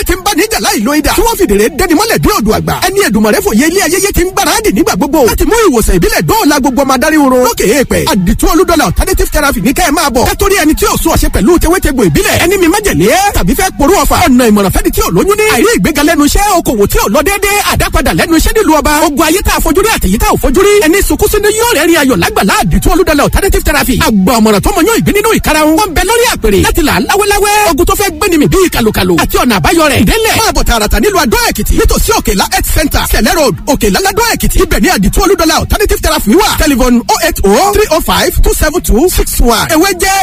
ti ń bá níjà láì lo idà tí wọ́n fìdèrè dẹnimọ́lẹ̀ bí odò àgbà ẹni Èdùmàrè fòye ilé ayẹyẹ ti ń gbáradì nígbà gbogbo láti mú ìwòsàn ìbílẹ̀ dóòlà gbogbo ọmọ adarí oorun lókè èèpẹ̀ àdìtú olúdọ́là alternative therapy ní kẹ́ ẹ̀ máa bọ̀ kẹ́tọ́rí ẹni tí ò sún ọ̀ṣẹ́ pẹ̀lú tewétegbò ìbílẹ̀ ẹni mi májèlé tàbí fẹ́ porú ọ̀fà ọ̀nà ìmọ̀ràn fẹ́ni tí ò lóyún ní àìrí ìgbéga lẹ́nu iṣẹ́ okòwò tí ò lọ déédéé àdápadà lẹ́nu iṣẹ́ nílùú ọba ogun ayé tá a fojú rí àtẹ̀yí tá ò fojú rí ẹni sunkún sínú yóò rẹ̀ rí ayọ̀ lágbàlá àdìtú olúdọ́là alternative therapy àgbà ọ̀mọ̀ràn tó mọ yóò ìgbín nínú ìkarahun wọn bẹ lórí àpèrè láti là láwẹ́láwẹ́ ogun tó fẹ́ gbéni mi bíi kàlùkàlù àti ọ̀nà àbáyọ rẹ̀ ìdẹ́lẹ̀ máa bọ̀ tààràtà nílùú Adó Èkìtì nítòsí Òkèlá health center Sẹ̀lẹ̀ road Òkèlá ládó Èkìtì ibẹ̀ ní àdìtú olúdọ́là alternative therapy wà telephone 080 305 272 61 ewé jẹ́